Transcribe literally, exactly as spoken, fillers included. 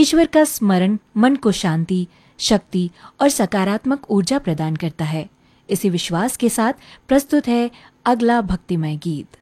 ईश्वर का स्मरण मन को शांति, शक्ति और सकारात्मक ऊर्जा प्रदान करता है। इसी विश्वास के साथ प्रस्तुत है अगला भक्तिमय गीत।